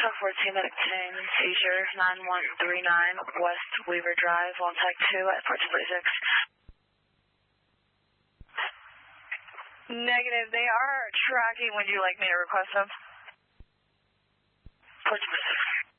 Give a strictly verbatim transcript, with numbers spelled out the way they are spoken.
twelve fourteen, medic ten, seizure, nine one three nine, West Weaver Drive, on tag two at fourteen forty-six. Negative, they are tracking. Would you like me to request them? fourteen